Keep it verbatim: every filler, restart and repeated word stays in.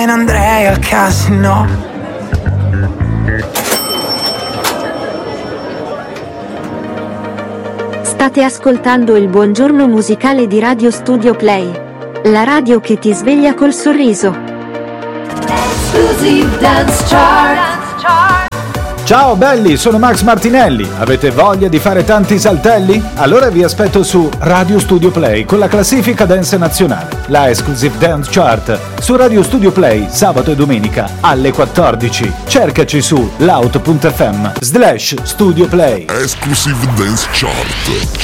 e non andrei al casino. State ascoltando il buongiorno musicale di Radio Studio Play, la radio che ti sveglia col sorriso. Exclusive Dance Chart. Ciao belli, sono Max Martinelli. Avete voglia di fare tanti saltelli? Allora vi aspetto su Radio Studio Play con la classifica dance nazionale, la Exclusive Dance Chart, su Radio Studio Play sabato e domenica alle quattordici. Cercaci su loud punto effe emme slash Studio Play. Exclusive Dance Chart.